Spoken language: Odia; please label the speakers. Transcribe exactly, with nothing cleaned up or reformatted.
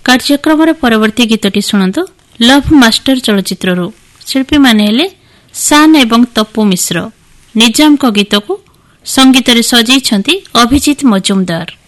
Speaker 1: କାର୍ଯ୍ୟକ୍ରମର ପରବର୍ତ୍ତୀ ଗୀତଟି ଶୁଣନ୍ତୁ ଲଭ୍ ମାଷ୍ଟର ଚଳଚ୍ଚିତ୍ରରୁ। ଶିଳ୍ପୀମାନେ ହେଲେ ଶାନ୍ ଏବଂ ତପୁ ମିଶ୍ର। ନିଜାମଙ୍କ ଗୀତକୁ ସଙ୍ଗୀତରେ ସଜେଇଛନ୍ତି ଅଭିଜିତ ମଜୁମଦାର।